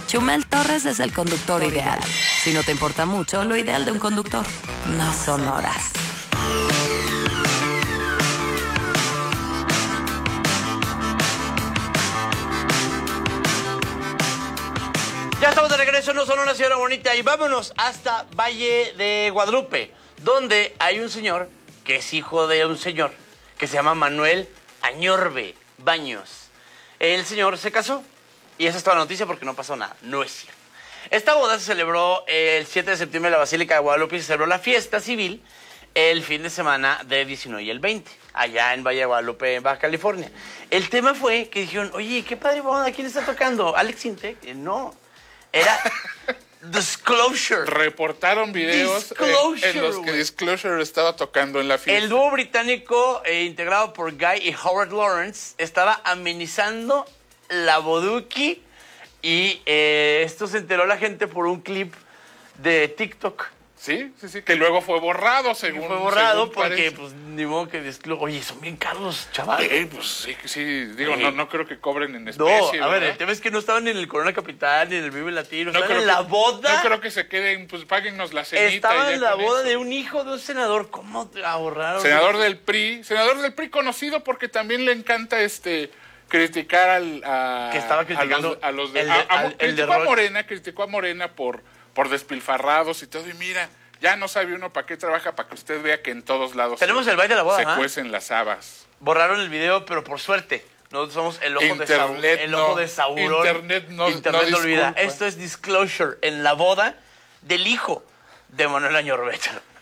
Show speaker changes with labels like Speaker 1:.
Speaker 1: Chumel Torres es el conductor ideal. Si no te importa mucho, lo ideal de un conductor no son horas.
Speaker 2: Ya estamos de regreso, no solo una señora bonita, y vámonos hasta Valle de Guadalupe, donde hay un señor que es hijo de un señor que se llama Manuel Añorbe Baños. El señor se casó y esa es toda la noticia porque no pasó nada, no es cierto. Esta boda se celebró el 7 de septiembre en la Basílica de Guadalupe y se celebró la fiesta civil el fin de semana del 19 y el 20, allá en Valle de Guadalupe, en Baja California. El tema fue que dijeron, oye, qué padre boda, ¿quién está tocando? ¿Alex Intec? No. Era Disclosure.
Speaker 3: Reportaron videos en los que Disclosure estaba tocando en la fiesta.
Speaker 2: El dúo británico integrado por Guy y Howard Lawrence estaba amenizando la boduki y esto se enteró la gente por un clip de TikTok.
Speaker 3: Sí, que luego fue borrado, según
Speaker 2: fue borrado
Speaker 3: según
Speaker 2: porque,
Speaker 3: parece.
Speaker 2: pues, ni modo que oye, son bien caros, chaval.
Speaker 3: Pues sí, digo, no creo que cobren en
Speaker 2: No,
Speaker 3: especie,
Speaker 2: a ver,
Speaker 3: ¿verdad?
Speaker 2: el tema es que no estaban en el Corona Capital, ni en el Vive Latino,
Speaker 3: No
Speaker 2: estaban
Speaker 3: creo
Speaker 2: en la
Speaker 3: que-
Speaker 2: boda.
Speaker 3: No creo que se queden, pues páguennos la cenita.
Speaker 2: Estaba
Speaker 3: y
Speaker 2: en
Speaker 3: ya
Speaker 2: la
Speaker 3: con
Speaker 2: boda
Speaker 3: eso.
Speaker 2: de un hijo de un senador. ¿Cómo te ahorraron?
Speaker 3: Senador del PRI conocido porque también le encanta criticar
Speaker 2: Que estaba criticando
Speaker 3: a los de,
Speaker 2: el de
Speaker 3: criticó a
Speaker 2: Roche.
Speaker 3: criticó a Morena por despilfarrados y todo, y mira, ya no sabe uno para qué trabaja, para que usted vea que en todos lados
Speaker 2: Tenemos el baile de la boda,
Speaker 3: se
Speaker 2: ¿ah?
Speaker 3: cuecen las habas.
Speaker 2: Borraron el video, pero por suerte. Nosotros somos el ojo
Speaker 3: Internet
Speaker 2: el ojo
Speaker 3: no.
Speaker 2: de Sauron.
Speaker 3: Internet no
Speaker 2: olvida.
Speaker 3: disculpa.
Speaker 2: Esto es Disclosure en la boda del hijo de Manuel Añorbe.